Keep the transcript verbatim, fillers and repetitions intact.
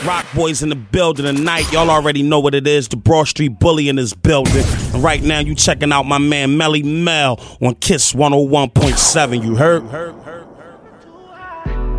Rock Boys in the building tonight. Y'all already know what it is. The Broad Street Bully in this building. And right now you checking out my man Melly Mel on Kiss one oh one point seven. You heard?